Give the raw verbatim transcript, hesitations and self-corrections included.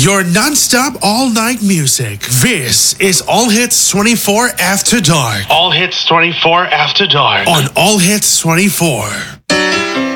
Your non-stop all-night music. This is All Hits twenty-four After Dark. All Hits twenty-four After Dark. On All Hits twenty-four.